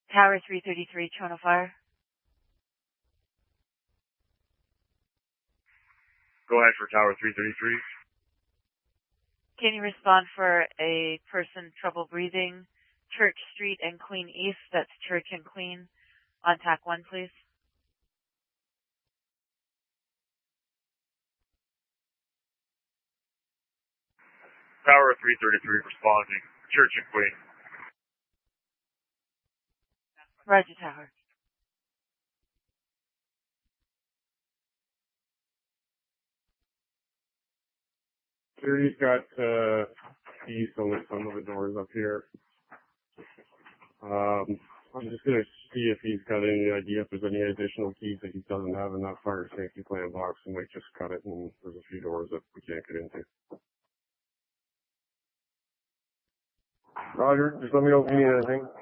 Tower 333, Toronto Fire. Go ahead for Tower 333. Can you respond for a person trouble breathing, Church Street and Queen East? That's Church and Queen. On TAC 1, please. Tower 333 responding. Church and Queen. Roger, Tower. Sure, he's got keys on some of the doors up here. I'm just going to see if he's got any idea if there's any additional keys that he doesn't have in that fire safety plan box, and might just cut it, and there's a few doors that we can't get into. Roger, just let me know if you need anything.